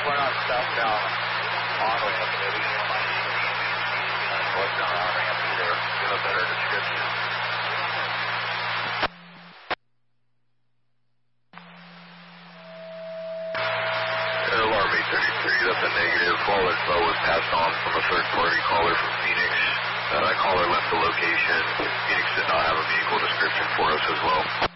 We're not southbound on ramp, maybe you might northbound on ramp either. Give a better description. Alarm 833, that's a negative. All info was passed on from a third-party caller from Phoenix. That caller left the location. Phoenix did not have a vehicle description for us as well.